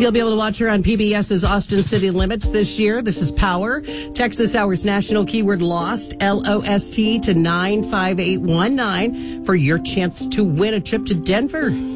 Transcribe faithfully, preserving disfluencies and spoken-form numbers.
You'll be able to watch her on PBS's Austin City Limits this year. This is Power. Text this hour's national keyword LOST, L O S T, to nine five eight one nine for your chance to win a trip to Denver.